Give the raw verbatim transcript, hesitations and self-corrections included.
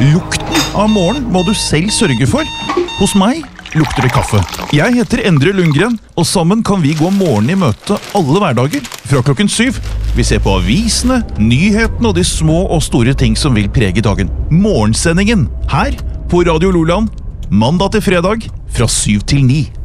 Lukten av morgen må du selv sørge for. Hos meg lukter det kaffe. Jeg heter Endre Lundgren, og sammen kan vi gå morgenen i møte alle hverdager fra klokken syv. Vi ser på avisene, nyhetene og de små og store ting som vil prege dagen. Morgensendingen her på Radio Loland, mandag til fredag fra syv til ni.